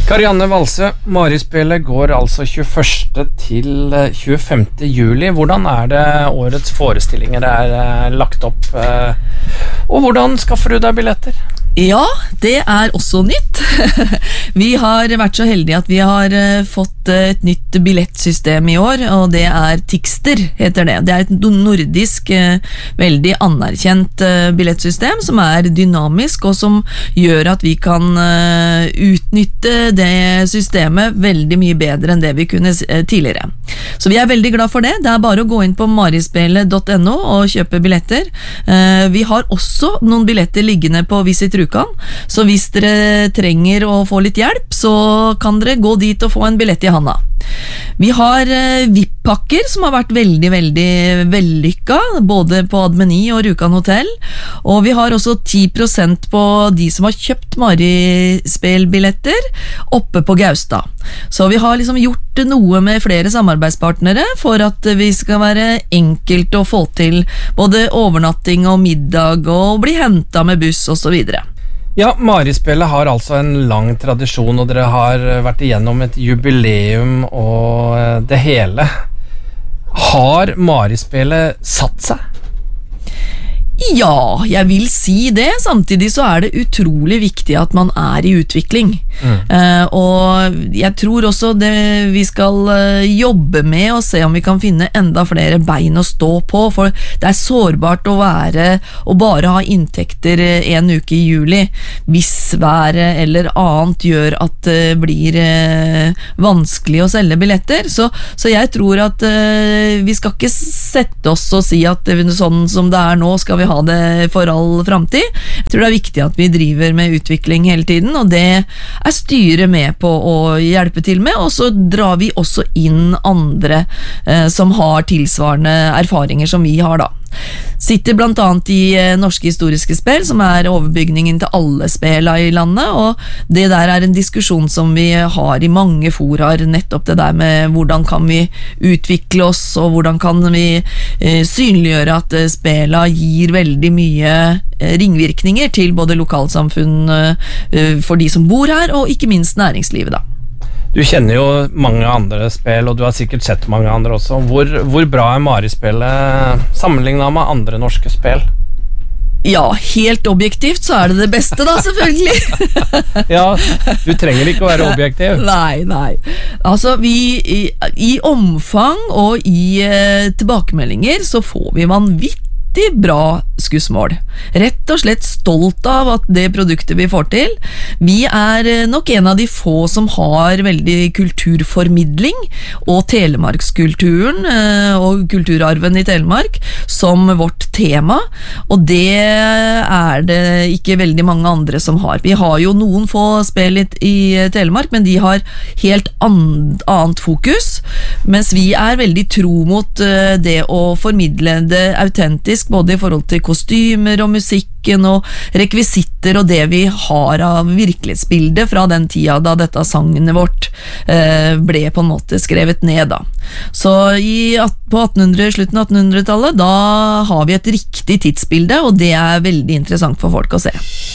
Karianne Valsø, Marispillet går altså 21. til 25. juli. Hvordan det årets forestillinger lagt opp, og hvordan skaffer du deg billetter? Ja, det også nytt. Vi har vært så heldige at vi har fått et nytt billettsystem i år, og det Tixter, heter det. Det et nordisk, veldig anerkjent billettsystem som dynamisk, og som gjør at vi kan utnytte det systemet veldig mye bedre enn det vi kunne tidligere. Så vi veldig glad for det. Det bare å gå inn på marispillet.no og kjøpe billetter. Vi har også noen billetter liggende på Visit Rjukan, så hvis dere trenger å få litt hjelp, så kan dere gå dit og få en billett i handa. Vi har VIP-pakker som har vært veldig, veldig vellykket, både på Admeny og Rjukan Hotel, og vi har også 10% på de som har kjøpt Marispel-billetter oppe på Gaustad. Så vi har liksom gjort noe med flere samarbeidspartnere for at vi skal være enkelt å få til både overnatting og middag og bli hentet med buss og så videre. Ja, Marispillet har altså en lang tradisjon, og dere har vært igjennom et jubileum og det hele. Har Marispillet satt seg? Ja, jeg vil si det. Samtidig så det utrolig viktig at man i utvikling. Og jeg tror også vi skal jobbe med å se om vi kan finne enda flere bein å stå på, for det sårbart å bare ha inntekter en uke i juli, hvis været eller annet gjør at det blir vanskelig å selge billetter. Så jeg tror at vi skal ikke sette oss og si at sånn som det nå skal vi ha det for all fremtid. Jeg tror det viktig at vi driver med utvikling hele tiden, og det styret med på å hjelpe til med, og så drar vi også inn andre som har tilsvarende erfaringer som vi har da. Sitter blant annet i Norske Historiske Spel, som overbygningen til alle spela i landet, og det der en diskusjon som vi har i mange foraer, nettopp det der med hvordan kan vi utvikle oss, og hvordan kan vi synliggjøre at spela gir veldig mye ringvirkninger til både lokalsamfunn for de som bor her, og ikke minst næringslivet da. Du kjenner jo mange andre spill, og du har sikkert sett mange andre også. Hvor bra Marispillet sammenlignet med andre norske spill? Ja, helt objektivt så det beste da, selvfølgelig. Ja, du trenger ikke å være objektiv. Nei. Altså, i omfang og i tilbakemeldinger så får vi vanvittig bra skussmål. Rett og slett stolt av at det produktet vi får til. Vi nok en av de få som har veldig kulturformidling og telemarkskulturen og kulturarven i Telemark som vårt tema, og det det ikke veldig mange andre som har. Vi har jo noen få spill i Telemark, men de har helt annet fokus, mens vi veldig tro mot det å formidle det autentisk, både i forhold til kostymer og musikken og rekvisitter og det vi har av virkelighetsbildet fra den tida da dette sangen vårt ble på en måte skrevet ned da. Så på slutten av 1800-tallet, da har vi et riktig tidsbilde, og det veldig interessant for folk å se.